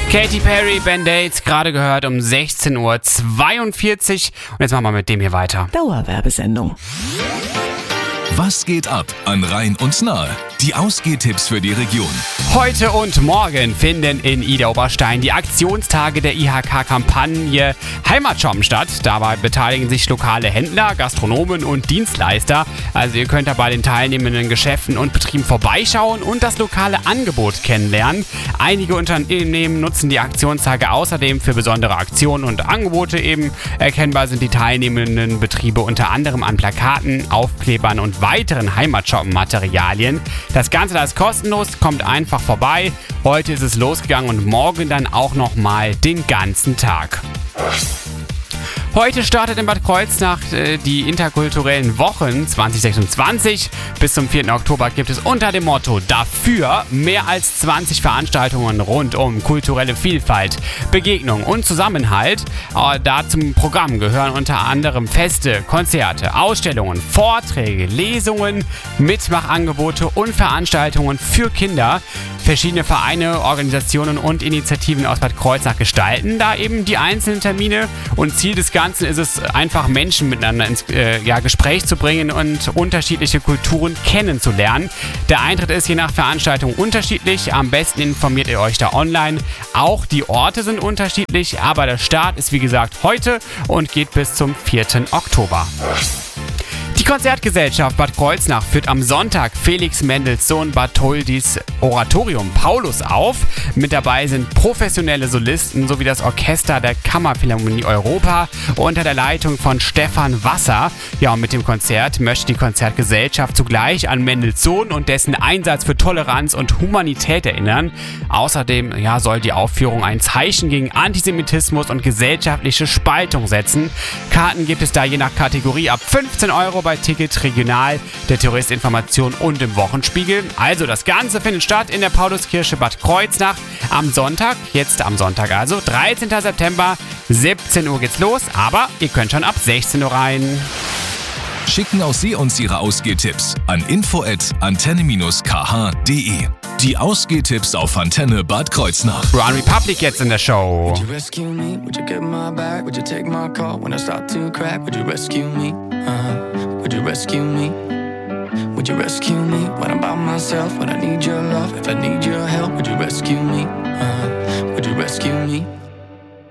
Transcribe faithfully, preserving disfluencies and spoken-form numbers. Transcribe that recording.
Katy Perry, Band-Aids, gerade gehört um sechzehn Uhr zweiundvierzig. Und jetzt machen wir mit dem hier weiter. Dauerwerbesendung. Was geht ab an Rhein und Nahe? Die Ausgehtipps für die Region. Heute und morgen finden in Idar-Oberstein die Aktionstage der I H K-Kampagne Heimatshoppen statt. Dabei beteiligen sich lokale Händler, Gastronomen und Dienstleister. Also ihr könnt da bei den teilnehmenden Geschäften und Betrieben vorbeischauen und das lokale Angebot kennenlernen. Einige Unternehmen nutzen die Aktionstage außerdem für besondere Aktionen und Angebote eben. Erkennbar sind die teilnehmenden Betriebe unter anderem an Plakaten, Aufklebern und weiteren Heimatshoppen-Materialien. Das Ganze da ist kostenlos, kommt einfach vorbei. Heute ist es losgegangen und morgen dann auch nochmal den ganzen Tag. Heute startet in Bad Kreuznach äh, die interkulturellen Wochen zwanzig sechsundzwanzig. Bis zum vierten Oktober gibt es unter dem Motto Dafür mehr als zwanzig Veranstaltungen rund um kulturelle Vielfalt, Begegnung und Zusammenhalt. Äh, da zum Programm gehören unter anderem Feste, Konzerte, Ausstellungen, Vorträge, Lesungen, Mitmachangebote und Veranstaltungen für Kinder. Verschiedene Vereine, Organisationen und Initiativen aus Bad Kreuznach gestalten da eben die einzelnen Termine und Ziel des Ganzen ist es, einfach Menschen miteinander ins äh, ja, Gespräch zu bringen und unterschiedliche Kulturen kennenzulernen. Der Eintritt ist je nach Veranstaltung unterschiedlich, am besten informiert ihr euch da online. Auch die Orte sind unterschiedlich, aber der Start ist wie gesagt heute und geht bis zum vierten Oktober. Die Konzertgesellschaft Bad Kreuznach führt am Sonntag Felix Mendelssohn Bartholdis Oratorium Paulus auf. Mit dabei sind professionelle Solisten sowie das Orchester der Kammerphilharmonie Europa unter der Leitung von Stefan Wasser. Ja, und mit dem Konzert möchte die Konzertgesellschaft zugleich an Mendelssohn und dessen Einsatz für Toleranz und Humanität erinnern. Außerdem ja, soll die Aufführung ein Zeichen gegen Antisemitismus und gesellschaftliche Spaltung setzen. Karten gibt es da je nach Kategorie ab fünfzehn Euro bei Ticket Regional, der Touristinformation und im Wochenspiegel. Also das Ganze findet statt in der Pauluskirche Bad Kreuznach am Sonntag, jetzt am Sonntag also, dreizehnten September, siebzehn Uhr geht's los, aber ihr könnt schon ab sechzehn Uhr rein. Schicken auch Sie uns Ihre Ausgehtipps an info at antenne K H punkt de. Die Ausgehtipps auf Antenne Bad Kreuznach. Run Republic jetzt in der Show. Would you rescue me? Would you get my back? Would you take my call when I start to crack? Would you rescue me? Uh-huh. Would you rescue me? Would you rescue me when I'm by myself? When I need your love, if I need your help, would you rescue me? Uh-huh. Would you rescue me?